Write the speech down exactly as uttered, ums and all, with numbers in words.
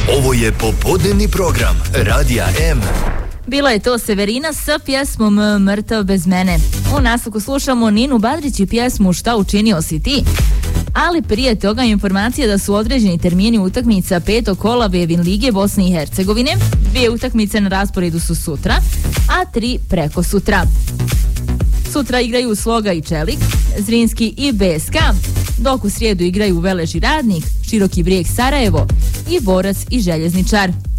Ovo je popodnevni program Radija M. Bila je to Severina sa pjesmom Mrtav bez mene. U nastavku slušamo Ninu Badrić i pjesmu Šta učinio si ti? Ali prije toga informacija da su određeni termini utakmica petog kola Vevin Lige Bosne i Hercegovine. Dvije utakmice na rasporedu su sutra, a tri preko sutra. Sutra igraju Sloga i Čelik, Zrinski i B S K, dok u srijedu igraju Velež i Radnik, Široki Brijeg Sarajevo i Borac i Željezničar.